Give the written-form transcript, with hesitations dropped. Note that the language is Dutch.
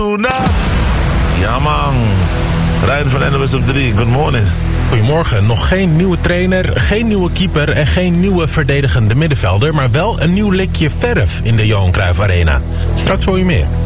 Ja man, Rijn van NOS op 3, good morning. Goedemorgen, nog geen nieuwe trainer, geen nieuwe keeper en geen nieuwe verdedigende middenvelder, maar wel een nieuw likje verf in de Johan Cruijff Arena. Straks hoor je meer.